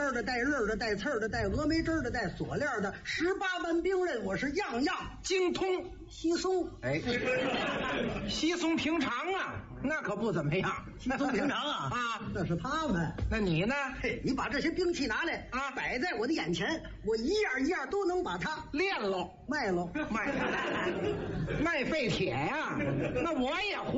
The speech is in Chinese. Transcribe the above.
尖的，带刃的，带刺的，带峨眉针的，带锁链的，18般兵刃，我是样样精通。 稀松。 哎，稀松平常啊，那可不怎么样。 稀松平常啊那是他们。 那你呢？ 嘿，你把这些兵器拿来啊， 摆在我的眼前，我一样一样都能把它练喽， 卖喽， 卖废铁呀、那我也会。